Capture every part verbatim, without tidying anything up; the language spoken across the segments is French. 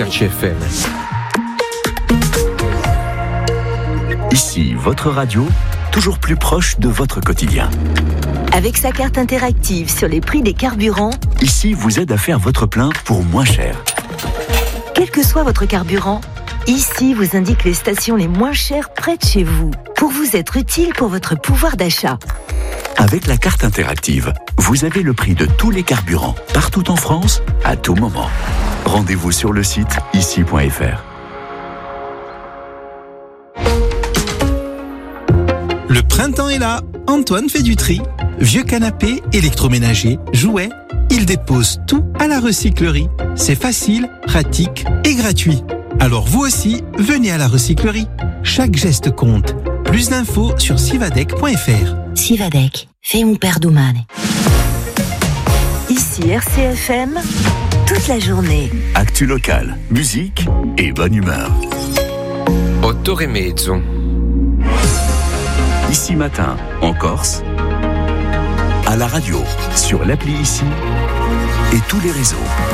R C F M. Ici, votre radio, toujours plus proche de votre quotidien. Avec sa carte interactive sur les prix des carburants, Ici vous aide à faire votre plein pour moins cher. quel que soit votre carburant, Ici vous indique les stations les moins chères près de chez vous, pour vous être utile pour votre pouvoir d'achat. Avec la carte interactive, vous avez le prix de tous les carburants, partout en France, à tout moment. Rendez-vous sur le site ici point f r. Le printemps est là, Antoine fait du tri. Vieux canapé, électroménager, jouets, il dépose tout à la recyclerie. C'est facile, pratique et gratuit. Alors vous aussi, venez à la recyclerie. Chaque geste compte. Plus d'infos sur sivadec point f r. Sivadec, fais un per domani. Ici R C F M, toute la journée. Actu locale, musique et bonne humeur. otto e mezzo. Ici matin, en Corse, à la radio, sur l'appli Ici et tous les réseaux.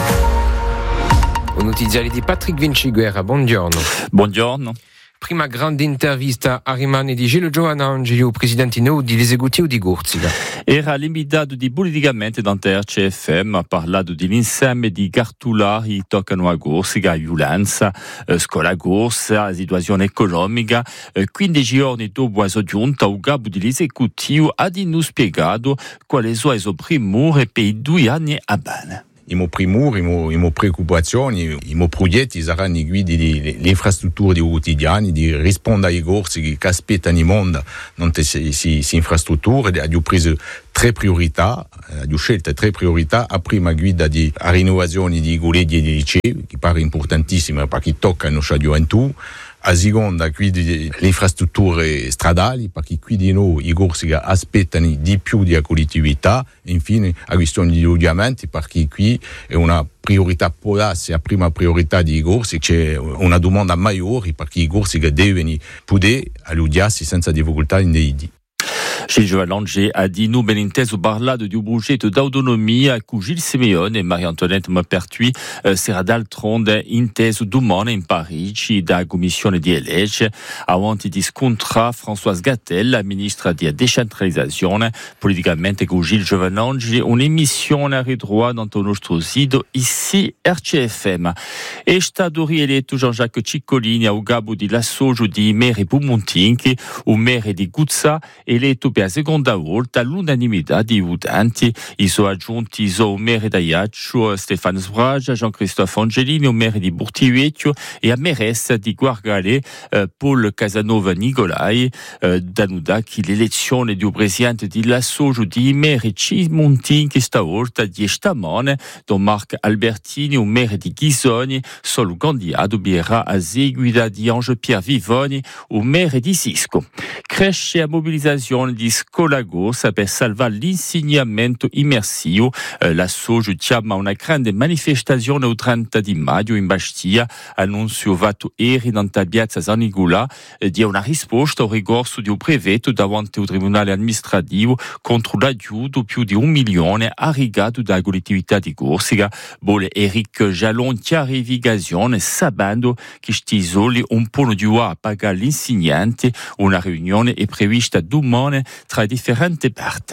Un notiziario di Patrick Vinciguerra, buongiorno. Buongiorno. Prima grande intervista a rimane di Gillo Giovanangeli, o presidente nuovo dell'esecutivo di Gorzica. Era l'invitato di politicamente dante R C F M, ha parlato dell'insieme di cartolari che toccano a Gorzica, violenza, eh, scuola Gorsa, situazione economica. Eh, quindici giorni dopo la sua giunta, il capo dell'esecutivo ha di noi spiegato quali sono i suoi primori per i due anni a bene. I mo primuri, i mo, i mo preoccupazioni, i mo progetti saranno i guidi di le infrastrutture di quotidiani, di rispondere ai corsi che aspettano il mondo, non si, si, si infrastrutture, abbiamo preso tre priorità, abbiamo scelto tre priorità, a prima guida di a rinnovazione di collegi e di licei, che pare importantissima perché toccano la gioventù, a seconda quindi le infrastrutture stradali, perché qui di noi i corsi aspettano di più di collettività, e infine la questione degli alloggiamenti, perché qui è una priorità polarsi, la prima priorità dei corsi, c'è una domanda maggiore perché i corsi devono poter alloggiarsi senza difficoltà in dei di. Gilles Giovanangeli ha di nous ben inteso parlato di un progetto d'autonomia con Gilles Simeone e Marie-Antoinette Maupertuis eh, sarà d'altronde inteso domani in Parigi da Commissione di Legge avanti di scontra Françoise Gattel, la ministra di decentralizzazione, politicamente con Gilles Giovanangeli, un'emissione a ridroit dans il nostro sito ici R C F M. È stato rieletto Jean-Jacques Ciccolini a capo di l'associo di Mere Pumontinchi, un mere di Guzza, eletto per la seconda volta all'unanimità di votanti. I suoi aggiunti sono il maire d'Ajaccio Stefano Sbragia, Jean-Christophe Angelini, il maire di Burtivecchio e a mairessa di Guargale eh, Paul Casanova Nicolai. Eh, Danuda che l'elezione di un presidente di l'associo di maire Cimontin che stavolta di stamane Don Marc Albertini, un maire di Ghisoni, solo candidato birra a seguita di Ange Pierre Vivoni, un maire di Sisco. Cresce la mobilizzazione di Scuola Gorsa per salvare l'insegnamento immersivo. Eh, l'associo chiama una grande manifestazione il trenta di maggio in Bastia, annuncio fatto ieri nella piazza San Nicola, eh, di una risposta al ricorso di un brevetto davanti al tribunale amministrativo contro l'aiuto più di un milione arrivato dalla collettività di Corsica. Vuole Eric Jalon chiarificazione sapendo che sti soli un po' di a pagare l'insegnante. Una riunione è prevista domani tra i differenti parti.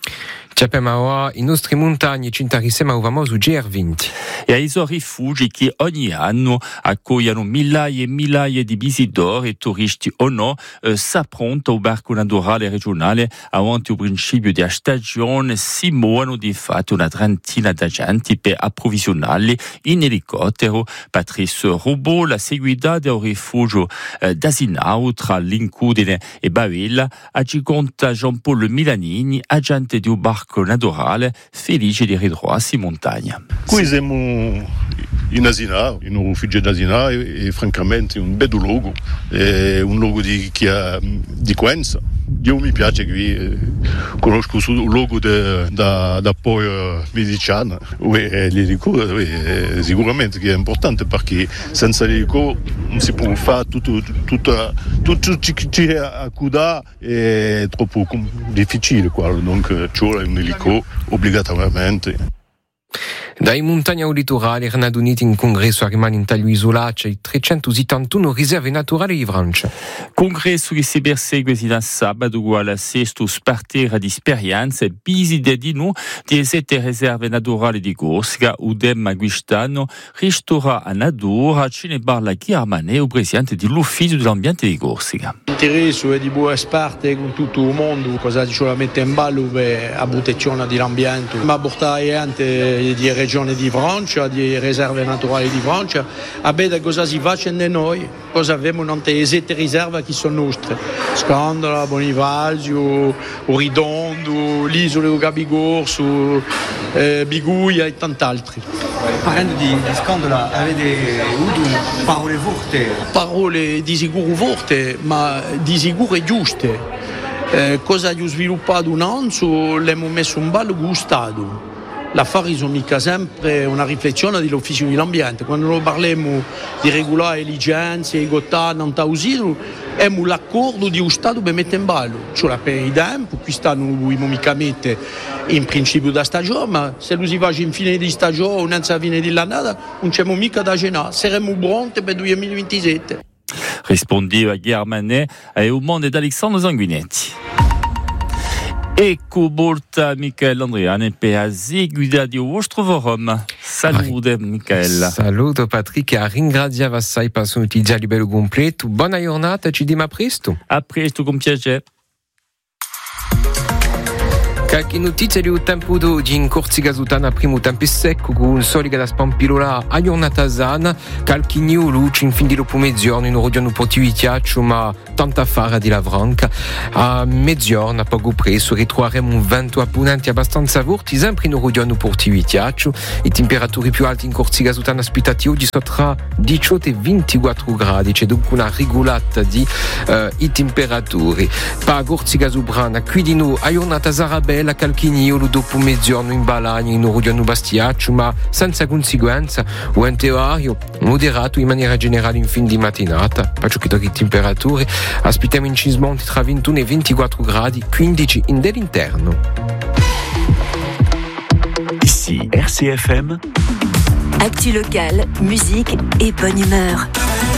Sappiamo che i nostri montagni ci interessano il famoso G R venti. E ai suoi rifugi che ogni anno accogliano migliaia e migliaia di visitatori, turisti o no, eh, s'appronta il barco naturale regionale avanti il principio della stagione, si muovono di fatto una trentina di agenti per approvvigionarli in elicottero. Patrice Robot, la seguita del rifugio eh, d'Asinau tra l'Incudine e Bavilla, ci conta Jean-Paul Milanini, agente di un barco naturale, felice di ritrovarsi in montagna. Qui siamo in Asinau, in un rifugio d'Asinau, e, e francamente un bel luogo, è un luogo di, che ha, di Quenza. Io mi piace qui, eh, conosco il luogo da poi medicana, e l'elico eh, sicuramente che è importante perché senza l'elico non si può fare tutto, tutto, tutto ciò che c'è a Cuda è troppo difficile, quindi ci vuole un elico obbligatoriamente. Dai montagne au litorale erano aduniti in congresso a rimane in taglio isolato e trecentosettantuno riserve naturali di Francia. Congresso che si persegue da sabato alla sesta spartera di esperienze visite di noi di sette riserve naturali di Corsica udem Guistano ristora a Nadora Cinebarla Chiarmane o presidente dell'ufficio dell'ambiente di Corsica. L'interesse è di buone parte con tutto il mondo, cosa ci vuole mettere in ballo per la protezione dell'ambiente, ma portare anche di regioni di Francia, di riserve naturali di Francia, a vedere cosa si fa da noi, cosa abbiamo nelle sette riserve che sono nostre, Scandola, Bonivalsio, Ridondo, l'isola di Gabigorso, eh, Biguia e tanti altri. Parlando di, di Scandola, avete avuto parole forti? Parole di sicuro forti, ma di sicuro giuste. Eh, cosa ho sviluppato un anno, l'abbiamo messo in ballo gustato. L'affare sono mica sempre una riflessione dell'ufficio dell'ambiente. Quando noi parliamo di regolare le licenze, i gottani, non tausito, abbiamo l'accordo di un Stato per mettere in ballo. Cioè per il tempo, quest'anno non dobbiamo mica mettere in principio da stagione, ma se lo si fa in fine di stagione o non a fine dell'annata, non c'è mica da cenare. Saremo pronti per il duemilaventisette. Rispondeva Chiarmane e un mondo d'Alessandro Sanguinetti. Ecco porta Michael Andriani per la seguita di vostro forum. Salute Michael. Saluto Patrick e ringraziava assai per il già libero completo. Buona giornata, ci vediamo a presto. A presto, con piacere. Qualche notizia di un tempo d'oggi in Corsica Sutana, primo tempo secco con soliga da Spampilola a giornata sana, qualche new luce in fin di dopo mezzogiorno in orodiano portivitiaccio, ma tanta fara di lavranca. A mezzogiorno, a poco presto, ritroveremo un vento appunente abbastanza forte, sempre in orodiano portivitiaccio. I temperature più alte in Corsica Sutana aspettati oggi sono tra diciotto e ventiquattro gradi, c'è dunque una regolata di uh, i temperature. Pa Corsica Subrana, qui di noi a giornata sarà la Calchiniolo dopo mezzogiorno in Balagna in Orodiano Bastiaccio, ma senza conseguenza o antiorario moderato in maniera generale in fin di mattinata. Faccio che tocchi temperature aspettiamo in Cismonti tra ventuno e ventiquattro gradi, quindici in dell'interno. Ici R C F M. Actu locale, musique et bonne humeur.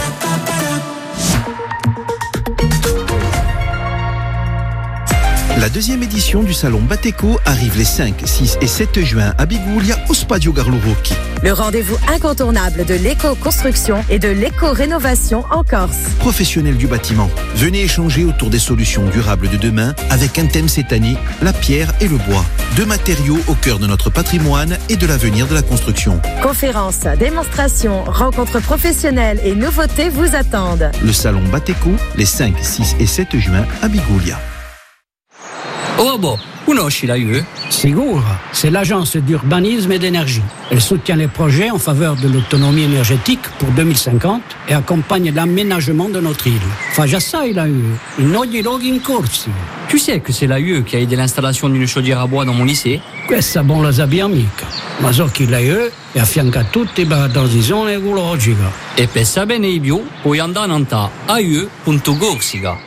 La deuxième édition du salon Bateco arrive les cinq, six et sept juin à Biguglia au Spadio Garlo Rocchi. Le rendez-vous incontournable de l'éco-construction et de l'éco-rénovation en Corse. Professionnels du bâtiment, venez échanger autour des solutions durables de demain avec un thème cette année, la pierre et le bois. Deux matériaux au cœur de notre patrimoine et de l'avenir de la construction. Conférences, démonstrations, rencontres professionnelles et nouveautés vous attendent. Le salon Bateco, les cinq, six et sept juin à Biguglia. Oh bon, conosci la U E? Sicuro, c'est l'agence d'urbanisme et d'énergie. Elle soutient les projets en faveur de l'autonomie énergétique pour deux mille cinquante et accompagne l'aménagement de notre île. Fa già sai la U E, in ogni luogo in Corsica. Tu sais que c'est la U E qui a aidé l'installation d'une chaudière à bois dans mon lycée? Questa bon la sappiamo mica, ma so che la U E è affianca a tutti per la transizione ecologica. E per sapere di più puoi andare a a u e punto corsica.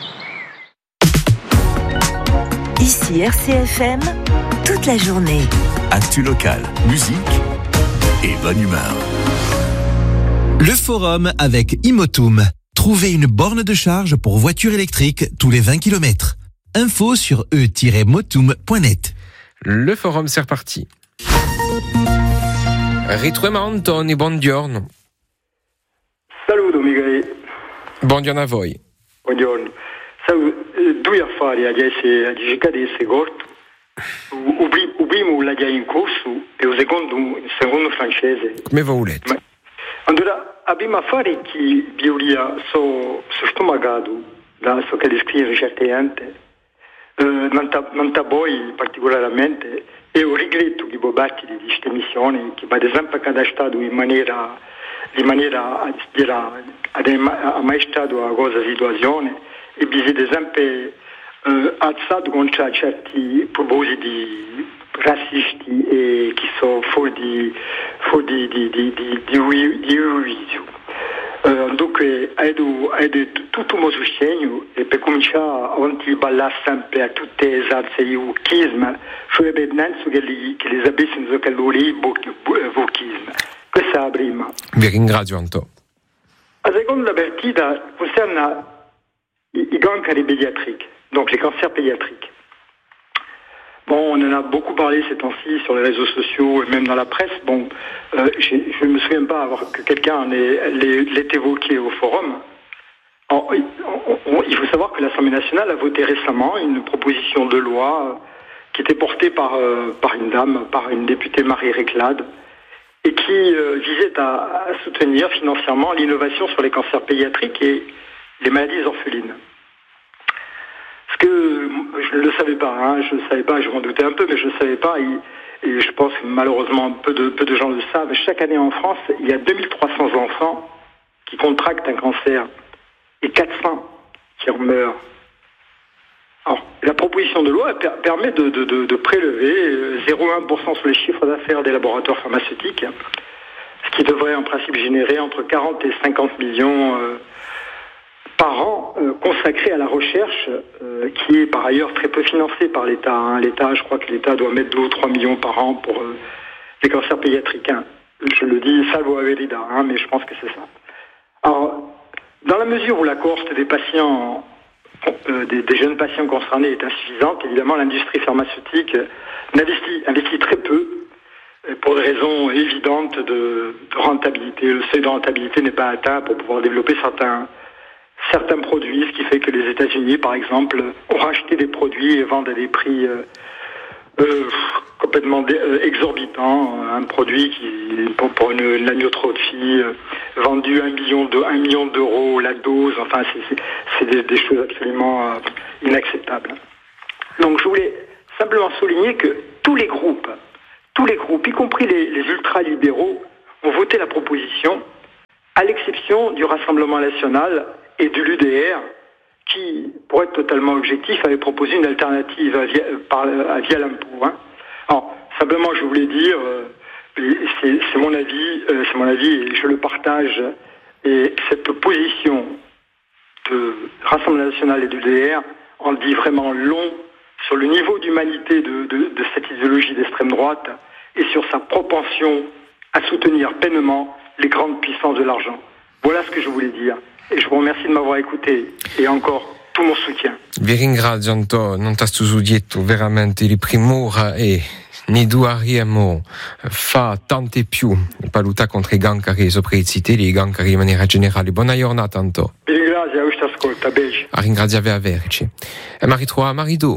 Ici R C F M, toute la journée. Actu locale, musique et bonne humeur. Le forum avec Imotum. Trouvez une borne de charge pour voiture électrique tous les vingt kilomètres. Info sur e tiret motum point net. Le forum c'est reparti. Ritroviamo Antoni, buongiorno. Saluto Michele. Buongiorno a voi. Buongiorno. Due affari a cadesse corto. Il primo la in corso e il secondo il secondo francese. Come volete. Allora, abbiamo affari che violia so so stomagato da so che descrive certe gente. Eh, non ta non ta poi particolarmente e un regretto che può battere di queste missioni che ad esempio cada stato in maniera in maniera a dire a mai stato a cosa situazione e bisogna ad esempio eh, alzato contro certi propositi razzisti e che sono fuori di fuori di di di di di, di, di Uh, dunque, edu, edu tutto mosugno e per cominciare avanti a ballare sempre a tutte le altre vochisme, cioè penso che li, che li abissino che loro vochisme. Questa è la prima. Vi ringrazio, Anto. La seconda partita concerne i, i cancers pédiatriques, donc les cancers pédiatriques. Bon, on en a beaucoup parlé ces temps-ci sur les réseaux sociaux et même dans la presse. Bon, euh, je ne me souviens pas avoir que quelqu'un l'ait évoqué au forum. Alors, on, on, il faut savoir que l'Assemblée nationale a voté récemment une proposition de loi qui était portée par, euh, par une dame, par une députée Marie Réclade, et qui euh, visait à, à soutenir financièrement l'innovation sur les cancers pédiatriques et les maladies orphelines. Ce que je ne le savais pas, hein, je ne le savais pas, je m'en doutais un peu, mais je ne le savais pas, et, et je pense que malheureusement peu de, peu de gens le savent. Chaque année en France, il y a deux mille trois cents enfants qui contractent un cancer et quatre cents qui en meurent. Alors, la proposition de loi permet de, de, de, de prélever zéro virgule un pour cent sur les chiffres d'affaires des laboratoires pharmaceutiques, ce qui devrait en principe générer entre quarante et cinquante millions euh, par an euh, consacrés à la recherche, euh, qui est par ailleurs très peu financée par l'État. Hein. L'État, je crois que l'État doit mettre deux ou trois millions par an pour euh, les cancers pédiatriques. Hein. Je le dis salvo averida, hein, mais je pense que c'est ça. Alors, dans la mesure où la cohorte des patients, euh, des, des jeunes patients concernés est insuffisante, évidemment l'industrie pharmaceutique investit, investit très peu, pour des raisons évidentes de, de rentabilité. Le seuil de rentabilité n'est pas atteint pour pouvoir développer certains certains produits, ce qui fait que les États-Unis, par exemple, ont racheté des produits et vendent à des prix euh, euh, complètement dé- euh, exorbitants. Un produit qui, pour, pour une, une amyotrophie, euh, vendu un million, de, un million d'euros la dose, enfin, c'est, c'est, c'est des, des choses absolument euh, inacceptables. Donc, je voulais simplement souligner que tous les groupes, tous les groupes, y compris les, les ultra-libéraux, ont voté la proposition, à l'exception du Rassemblement national et de l'U D R, qui, pour être totalement objectif, avait proposé une alternative à via, par, à via l'impôt. Hein. Alors, simplement, je voulais dire, euh, c'est, c'est mon avis, euh, c'est mon avis, et je le partage. Et cette position de Rassemblement national et de l'U D R en dit vraiment long sur le niveau d'humanité de, de, de cette idéologie d'extrême droite et sur sa propension à soutenir pleinement les grandes puissances de l'argent. Voilà ce que je voulais dire. E je vous remercie de m'avoir écouté e encore tutto il mio soutien. Vi ringrazio, Anto, non t'ha studiato veramente di primora e ne dovremmo fare tante più per lottare contro i cancri soprattutto i cancri in maniera generale. Buona giornata, Anto. Vi ringrazio, io ti ascolto, beijo. A ringraziare a averci. E Maritro, Marido.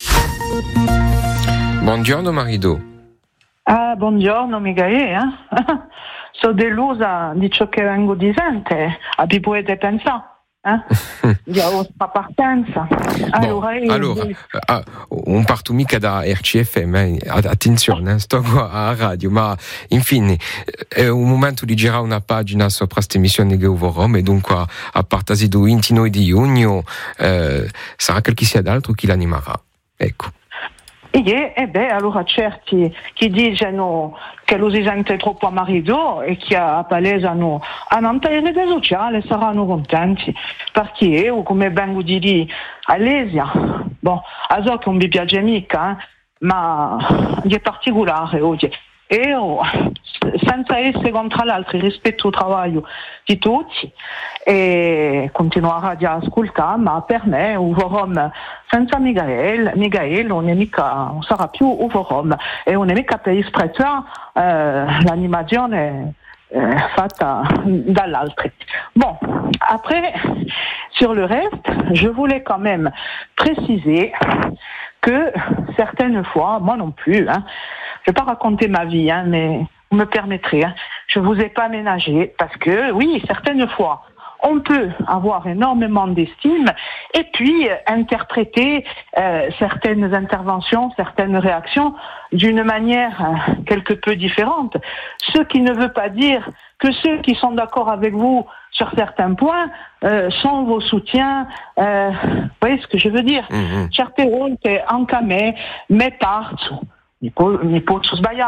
Buongiorno, Marido. Ah, buongiorno, Migae, eh? Sono delusa di ciò che vengo dicendo, a vi potete pensare, eh? Di vostra partenza. Allora, bon, allora uh, non parto mica da R C F M, eh? Attenzione, eh? Sto qua a radio, ma infine è un momento di girare una pagina sopra questa emissione che uvorò, e dunque a partire da ventidue di giugno eh, sarà qualche sia d'altro chi l'animerà. Ecco. E eh beh, allora certi che dicono che lo si sente troppo amarillo e che a palesano a non le reti sociali saranno contenti, perché io, come vengo di dire all'Esia, bon, a so che non mi piace mica, eh, ma è particolare oggi. E io, senza essere contro l'altro, rispetto al lavoro di tutti e continuare ad ascoltare, ma per me un forum senza Migael, Migael non è mica, non sarà più un forum e non è mica per disprezzare eh, l'animazione eh, fatta dall'altro. Bon, après, sur le reste, je voulais quand même préciser que certaines fois, moi non plus, hein, je ne vais pas raconter ma vie, hein, mais vous me permettrez, hein, je ne vous ai pas ménagé parce que, oui, certaines fois, on peut avoir énormément d'estime et puis euh, interpréter euh, certaines interventions, certaines réactions d'une manière euh, quelque peu différente. Ce qui ne veut pas dire que ceux qui sont d'accord avec vous sur certains points euh, sont vos soutiens. Euh, vous voyez ce que je veux dire? Mm-hmm. Certe volte anche a me, me parto, mi, po- mi posso sbagliare,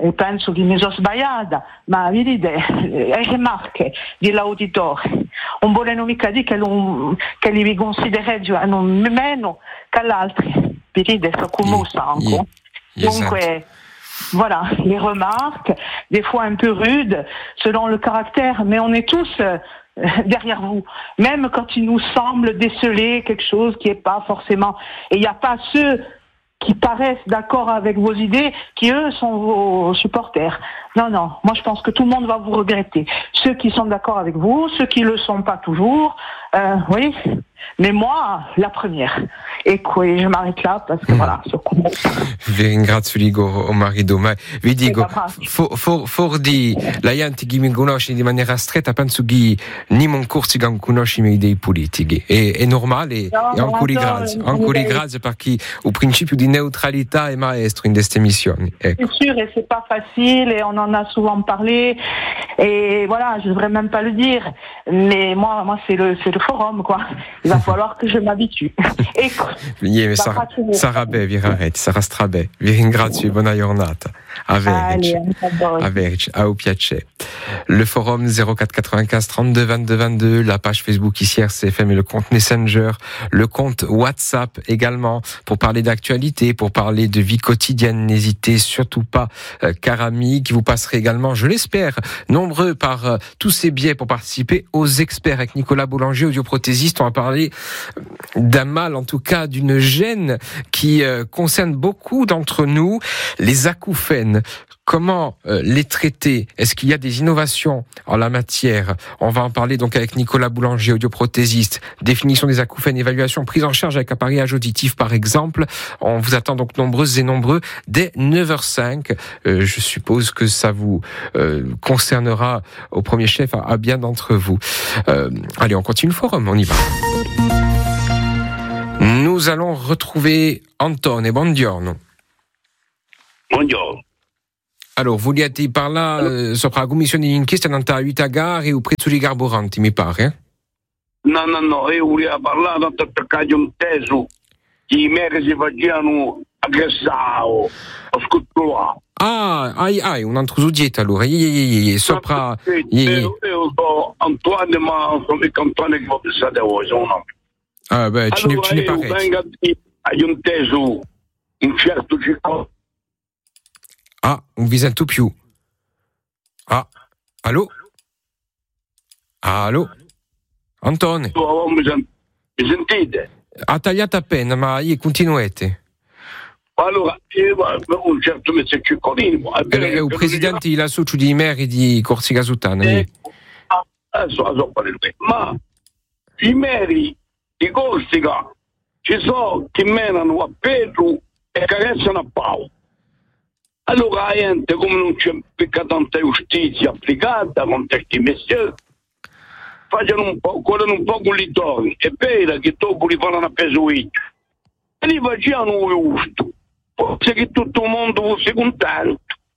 e penso che mi sono sbagliata, ma vedete, le remarche dell'auditore non vogliono mica dire che, lo, che li considerano meno che gli altri, vedete, sono commossa anche. Donc, voilà, les remarques, des fois un peu rudes, selon le caractère, mais on est tous euh, derrière vous. Même quand il nous semble déceler quelque chose qui n'est pas forcément... Et il n'y a pas ceux qui paraissent d'accord avec vos idées, qui eux sont vos supporters. Non, non, moi je pense que tout le monde va vous regretter. Ceux qui sont d'accord avec vous, ceux qui ne le sont pas toujours, euh, oui, mais moi, la première. E qui je m'arrête là parce que mm. voilà, so vi ringrazio Ligo o marito, ma vi dico for, for, for di la gente che mi conosce in maniera stretta penso che non corsi che conosce le idee politiche è, è normale no, e ancora grazie ancora grazie perché il principio di neutralità è maestro in queste missioni, ecco. C'est sûr, et c'est pas facile et on en a souvent parlé et voilà, je devrais même pas le dire, mais moi moi c'est le c'est le forum quoi, il va falloir che je m'abitue. Ecco. Yeah, sarà, sarà bene, vi rarete, sarà strabè. Vi ringrazio e buona giornata. Averci, averci, au piacere. Le forum zéro quatre quatre-vingt-quinze trente-deux vingt-deux vingt-deux, la page Facebook ici R C F M et le compte Messenger, le compte WhatsApp également pour parler d'actualité, pour parler de vie quotidienne. N'hésitez surtout pas, euh, car amis, qui vous passerez également, je l'espère, nombreux par euh, tous ces biais pour participer aux experts avec Nicolas Boulanger, audioprothésiste. On va parler d'un mal, en tout cas d'une gêne qui euh, concerne beaucoup d'entre nous, les acouphènes. Comment euh, les traiter? Est-ce qu'il y a des innovations en la matière? On va en parler donc avec Nicolas Boulanger, audioprothésiste. Définition des acouphènes, évaluation, prise en charge avec appareillage auditif par exemple. On vous attend donc nombreuses et nombreux dès neuf heures cinq. Euh, je suppose que ça vous euh, concernera au premier chef à, à bien d'entre vous. Euh, allez, on continue le forum, on y va. Nous allons retrouver Antone. Buongiorno. Buongiorno. Allora, vogliate parlare eh, sopra la commissione di inchiesta nata aiuta gare e il prezzo dei carburanti, mi pare? Eh? No, no, no, io volevo parlare tanto perché di un teso che i miei che si facevano aggressare, a scottolare. Ah, hai, hai un altro soggetto allora, ie, ie, ie, sopra... Io, io sono Antoine, ma sono mica Antoine che va pensare a voi, sono un nome. Ah, beh, ce allora, ne, ce ne pare. Allora, io vengo a dire, hai un teso, un certo circo. Ah, non vi sento più. Ah, allo? Allo? Antone? Mi sentite? Ha tagliato appena, ma io continuate. Allora, io, un certo mese ciccolino. È il presidente della socio di Meri di Corsica Sutana. Eh, adesso la so qual è. Ma i Meri di Corsica ci sono che menano a Pedro e carezzano a Paolo. Allora la gente, come non c'è mica tanta giustizia applicata con questi mestieri, facciano un po', corrono un po' con i torni. È vero che dopo li fanno a pesuito. E li facciano giusto. Forse che tutto il mondo fosse contento.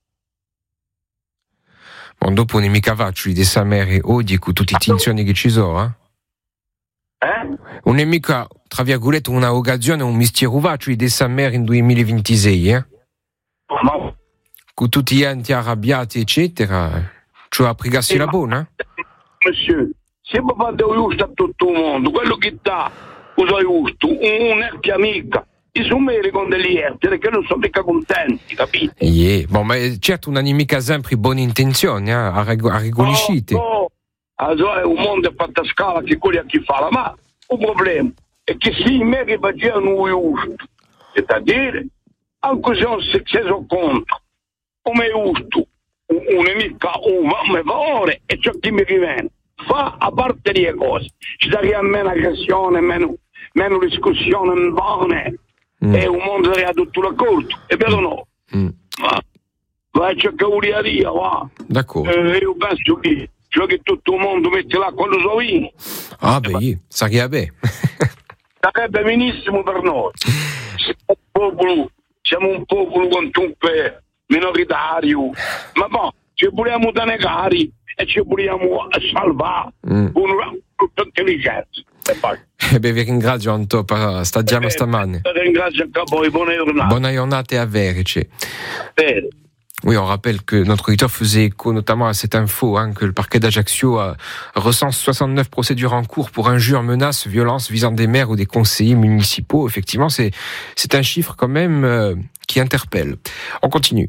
Ma dopo non mica faccio di Samere oggi con tutte le tensioni che ci sono, eh? Eh? Non è mica, tra virgolette, una occasione, un mistero faccio di Samere in duemilaventisei, eh? Ma con tutti gli enti arrabbiati, eccetera, cioè applicarsi la buona? Monsieur, se vi fate giusto a tutto il mondo, quello che dà, usa giusto, un'erte amica, i sumeri con degli erte, che non sono mica contenti, capite? Yeah. Bon, ma certo una mica sempre buone intenzioni, eh? a, reg- a riconoscite. No, no, allora è un mondo fatto a scala che quelli a chi fa, ma il problema è che se i meri facevano giusto, è da dire, anche se non si sono conto, come giusto, un'amica, un valore e ciò che mi riviene. Fa a parte le cose, ci darebbe meno aggressione, meno, meno discussione, buone, mm. e un mondo sarebbe tutto d'accordo, è vero o no? Mm. Ma vai a cercare va. D'accordo. Eh, io penso che, cioè che tutto il mondo mette là quando so io. Ah, beh, io, sarebbe. Sarebbe benissimo per noi. Siamo un popolo, siamo un popolo quantunque minoritario, ma boh, ci vogliamo denegare e ci vogliamo salvare mm. con tutta intelligenza. E poi. Eh beh, vi ringrazio Anto per stagiamo eh, stamane. Vi ringrazio anche a voi, buona giornata. Buona giornata e a verci. Bene. Oui, on rappelle que notre auditeur faisait écho notamment à cette info, hein, que le parquet d'Ajaccio a, recense soixante-neuf procédures en cours pour injures, menaces, violences visant des maires ou des conseillers municipaux. Effectivement, c'est, c'est un chiffre quand même euh, qui interpelle. On continue.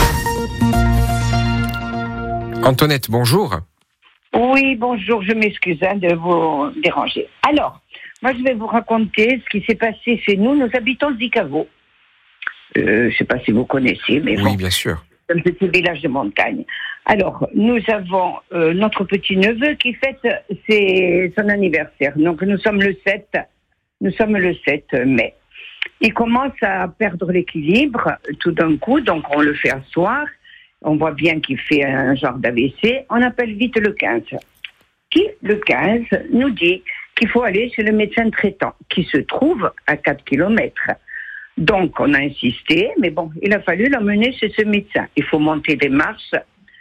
Antoinette, bonjour. Oui, bonjour, je m'excuse hein, de vous déranger. Alors, moi je vais vous raconter ce qui s'est passé chez nous. Nous habitons Zicavo. Euh, je ne sais pas si vous connaissez, mais oui, bon, bien sûr. C'est un petit village de montagne. Alors, nous avons euh, notre petit-neveu qui fête ses, son anniversaire. Donc, nous sommes le sept, nous sommes le sept mai. Il commence à perdre l'équilibre tout d'un coup, donc on le fait asseoir. On voit bien qu'il fait un genre d'A V C. On appelle vite le quinze. Qui, le quinze, nous dit qu'il faut aller chez le médecin traitant, qui se trouve à quatre kilomètres. Donc, on a insisté, mais bon, il a fallu l'emmener chez ce médecin. Il faut monter des marches.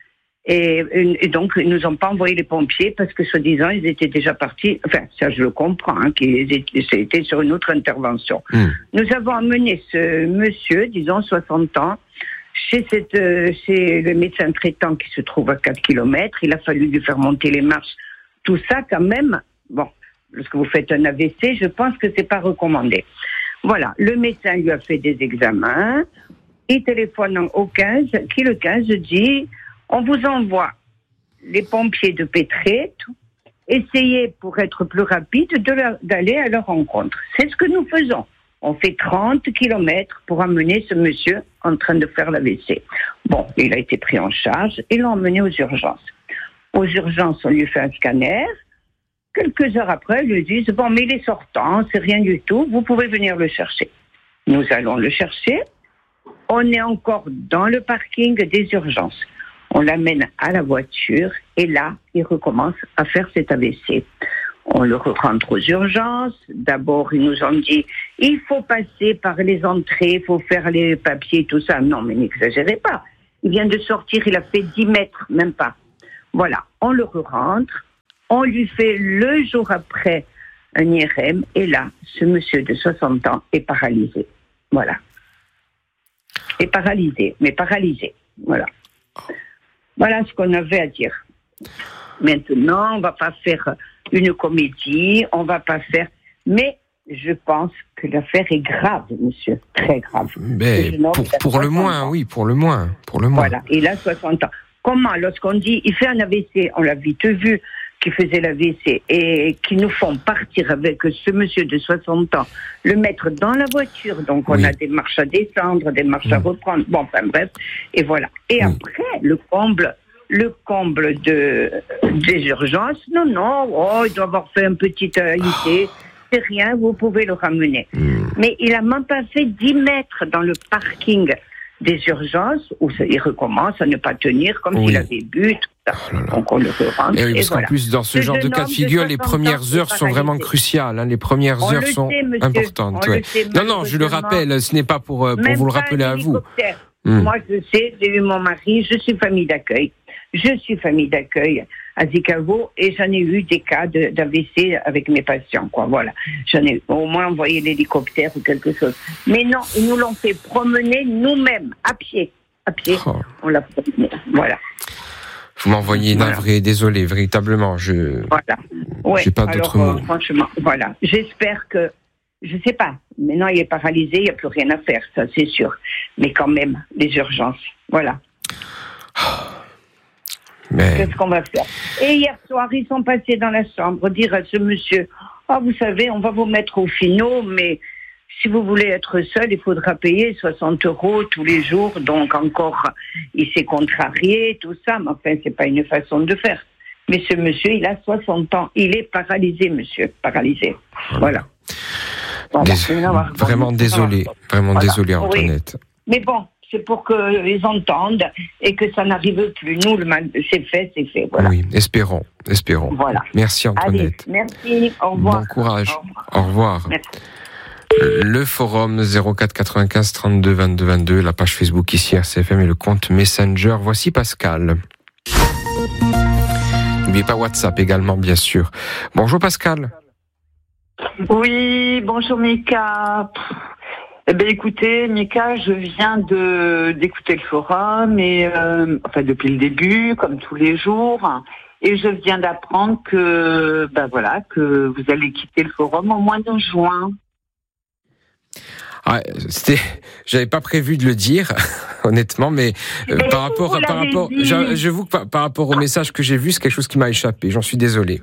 Et, et donc, ils nous ont pas envoyé les pompiers parce que, soi-disant, ils étaient déjà partis. Enfin, ça, je le comprends, hein, qu'ils étaient, c'était sur une autre intervention. Mmh. Nous avons emmené ce monsieur, disons, soixante ans, chez, cette, chez le médecin traitant qui se trouve à quatre kilomètres. Il a fallu lui faire monter les marches. Tout ça, quand même, bon, lorsque vous faites un A V C, je pense que c'est pas recommandé. Voilà, le médecin lui a fait des examens, il téléphone au quinze, qui le quinze dit, on vous envoie les pompiers de Pétré, essayez pour être plus rapide de leur, d'aller à leur rencontre. C'est ce que nous faisons. On fait trente kilomètres pour amener ce monsieur en train de faire l'A V C. Bon, il a été pris en charge et l'ont emmené aux urgences. Aux urgences, on lui fait un scanner. Quelques heures après, ils lui disent « Bon, mais il est sortant, c'est rien du tout, vous pouvez venir le chercher. » Nous allons le chercher. On est encore dans le parking des urgences. On l'amène à la voiture et là, il recommence à faire cet A V C. On le rentre aux urgences. D'abord, ils nous ont dit « Il faut passer par les entrées, il faut faire les papiers, tout ça. » Non, mais n'exagérez pas. Il vient de sortir, il a fait dix mètres, même pas. Voilà, on le rentre. On lui fait le jour après un I R M et là, ce monsieur de soixante ans est paralysé. Voilà. Est paralysé, mais paralysé. Voilà. Voilà ce qu'on avait à dire. Maintenant, on ne va pas faire une comédie, on ne va pas faire... Mais je pense que l'affaire est grave, monsieur. Très grave. Mais pour, pour le moins, oui, pour le moins. Pour le moins. Voilà, il a soixante ans. Comment, lorsqu'on dit, il fait un A V C, on l'a vite vu, qui faisait l'A V C, et qui nous font partir avec ce monsieur de soixante ans, le mettre dans la voiture, donc on oui. a des marches à descendre, des marches mmh. à reprendre, bon, enfin bref, et voilà. Et mmh. après, le comble, le comble de, des urgences, non, non, oh, il doit avoir fait un petit A I C, c'est rien, vous pouvez le ramener. Mmh. Mais il a même pas fait dix mètres dans le parking des urgences où il recommence à ne pas tenir comme oui. s'il avait bu, tout ça. Oh là là. Donc on le rentre. Et oui, parce et voilà. qu'en plus, dans ce, ce genre de cas de figure, les premières heures sont vraiment cruciales. Hein, les premières on heures sont sait, importantes. Ouais. Sait, non, non, je le rappelle, ce n'est pas pour, pour vous le rappeler à vous. Hum. Moi, je sais, j'ai eu mon mari, je suis famille d'accueil. Je suis famille d'accueil à Zicavo et j'en ai eu des cas de, d'A V C avec mes patients, quoi. Voilà. J'en ai au moins envoyé l'hélicoptère ou quelque chose. Mais non, ils nous l'ont fait promener nous-mêmes, à pied. À pied. Oh. On l'a promené. Voilà. Vous m'envoyez voilà. navré, désolé, véritablement. Je voilà. Ouais. J'ai pas Alors, d'autres mots. Euh, franchement, voilà. J'espère que, je sais pas, maintenant il est paralysé, il n'y a plus rien à faire, ça c'est sûr. Mais quand même, les urgences. Voilà. Mais... Qu'est-ce qu'on va faire? Et hier soir, ils sont passés dans la chambre dire à ce monsieur, ah, oh, vous savez, on va vous mettre au finot, mais si vous voulez être seul, il faudra payer soixante euros tous les jours. Donc encore, il s'est contrarié, tout ça, mais enfin, c'est pas une façon de faire. Mais ce monsieur, il a soixante ans. Il est paralysé, monsieur, paralysé. Voilà. Bon, Dés... bah, vraiment désolé, vraiment voilà. désolé, Antoinette. Oui. Mais bon, c'est pour qu'ils entendent et que ça n'arrive plus. Nous, le mal, c'est fait, c'est fait. Voilà. Oui, espérons, espérons. Voilà. Merci, Antoinette. Allez, merci, au revoir. Bon courage, au revoir. Au revoir. Merci. Le forum zéro quatre quatre-vingt-quinze trente-deux vingt-deux vingt-deux, la page Facebook ici R C F M et le compte Messenger. Voici Pascal. N'oubliez pas WhatsApp également, bien sûr. Bonjour Pascal. Oui, bonjour Mika. Eh ben écoutez, Mika, je viens de d'écouter le forum et euh, enfin depuis le début, comme tous les jours, et je viens d'apprendre que ben voilà que vous allez quitter le forum au mois de juin. Ah, c'était, j'avais pas prévu de le dire, honnêtement, mais euh, par rapport, par rapport, je, je vous par, par rapport au message que j'ai vu, c'est quelque chose qui m'a échappé. J'en suis désolé.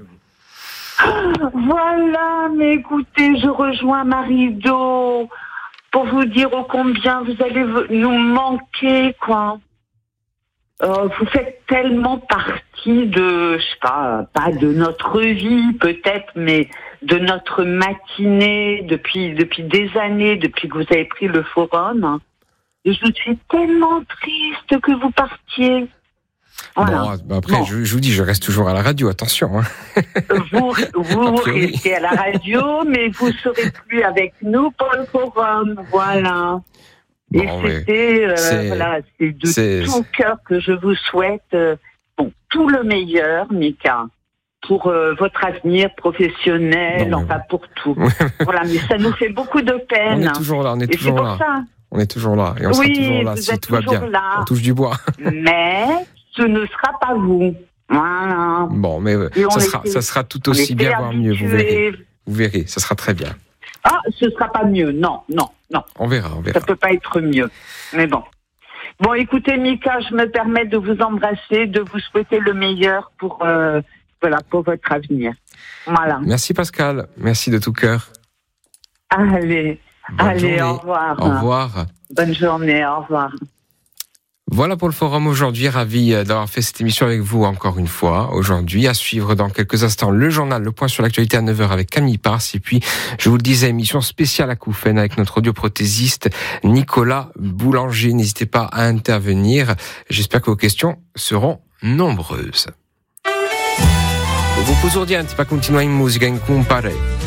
Voilà, mais écoutez, je rejoins Marido pour vous dire ô combien vous allez nous manquer, quoi. Euh, vous faites tellement partie de, je sais pas, pas de notre vie peut-être, mais de notre matinée depuis depuis des années, depuis que vous avez pris le forum. Et je suis tellement triste que vous partiez. Voilà. Bon, après, bon. Je, je vous dis, je reste toujours à la radio, attention. Hein. Vous, vous restez à la radio, mais vous serez plus avec nous pour le forum. Voilà. Bon, et c'était, euh, c'est, voilà, c'est de c'est... tout cœur que je vous souhaite euh, bon, tout le meilleur, Mika, pour euh, votre avenir professionnel, non, enfin pour tout. Voilà, mais ça nous fait beaucoup de peine. On est toujours là, on est et toujours c'est là. Pour ça. On est toujours là, et on oui, sera toujours là si tout va bien. Là. On touche du bois. Mais ce ne sera pas vous. Voilà. Bon, mais ça sera, était, ça sera tout aussi bien, voire mieux, vous verrez. Vous verrez, ça sera très bien. Ah, ce sera pas mieux, non, non, non. On verra, on verra. Ça peut pas être mieux, mais bon. Bon, écoutez, Mika, je me permets de vous embrasser, de vous souhaiter le meilleur pour, euh, voilà, pour votre avenir. Voilà. Merci Pascal, merci de tout cœur. Allez, Bonne allez, journée. Au revoir. Au revoir. Bonne journée, au revoir. Voilà pour le forum aujourd'hui, ravi d'avoir fait cette émission avec vous encore une fois. Aujourd'hui, à suivre dans quelques instants le journal, le point sur l'actualité à neuf heures avec Camille Pars. Et puis, je vous le disais, émission spéciale à Koufen avec notre audioprothésiste Nicolas Boulanger. N'hésitez pas à intervenir. J'espère que vos questions seront nombreuses. Vous posso dire, pas continuare in musica, in compare.